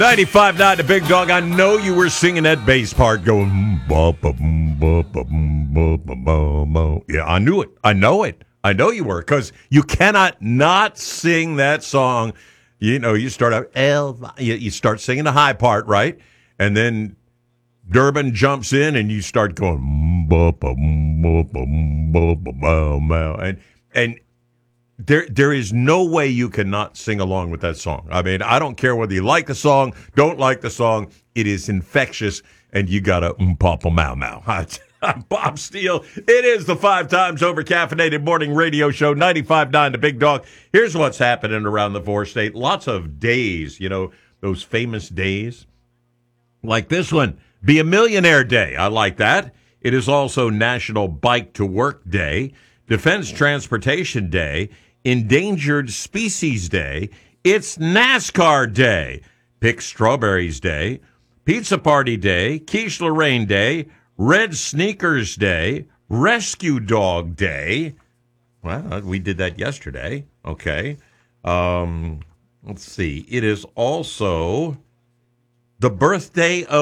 95.9 The Big Dog. I know you were singing that bass part going. Yeah, I knew it. I know it. I know you were, because you cannot not sing that song. You know, you start out you start singing the high part, right? And then Durbin jumps in and you start going. And there is no way you cannot sing along with that song. I mean, I don't care whether you like the song, don't like the song. It is infectious, and you got to papa mau mau. I'm Bob Steele. It is the 5 times over caffeinated morning radio show, 95.9 The Big Dog. Here's what's happening around the 4-state. Lots of days, you know, those famous days. Like this one, Be a Millionaire Day. I like that. It is also National Bike to Work Day, Defense Transportation Day, Endangered Species Day. It's NASCAR Day, Pick Strawberries Day, Pizza Party Day, Quiche Lorraine Day, Red Sneakers Day, Rescue Dog Day. Well, we did that yesterday. Okay. Let's see. It is also the birthday of